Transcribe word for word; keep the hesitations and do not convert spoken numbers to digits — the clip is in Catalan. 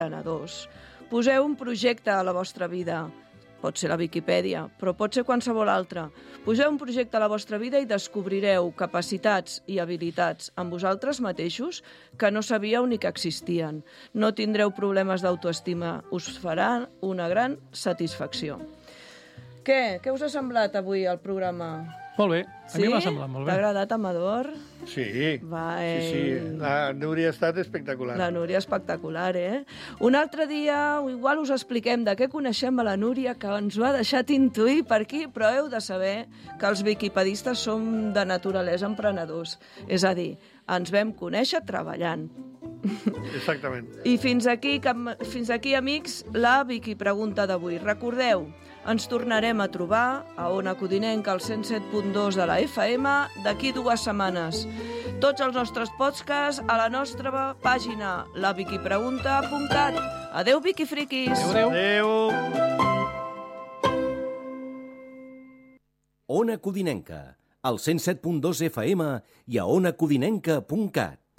emprenedors. Poseu un projecte a la vostra vida. Pot ser la Viquipèdia, però pot ser qualsevol altra. Poseu un projecte a la vostra vida i descobrireu capacitats i habilitats en vosaltres mateixos que no sabíeu ni que existien. No tindreu problemes d'autoestima. Us farà una gran satisfacció. Què? Què us ha semblat avui el programa? Molt bé, a sí? mi m'ha semblat molt bé. T'ha agradat, Amador? Sí, Va, sí, sí. La Núria ha estat espectacular. La Núria espectacular, eh? Un altre dia, igual us expliquem de què coneixem a la Núria, que ens ho ha deixat intuir per aquí, però heu de saber que els viquipedistes som de naturalesa emprenedors. És a dir, ens vam conèixer treballant. Exactament. I fins aquí, fins aquí, amics, la Viquipregunta d'avui. Recordeu, ens tornarem a trobar a Ona Codinenca, al cent set punt dos de la F M, d'aquí dues setmanes. Tots els nostres podcasts a la nostra pàgina, la viquipregunta punt cat. Adéu, viquifriquis! Adéu, adéu! Adéu! Ona Codinenca, al cent set punt dos F M i a ona codinenca punt cat.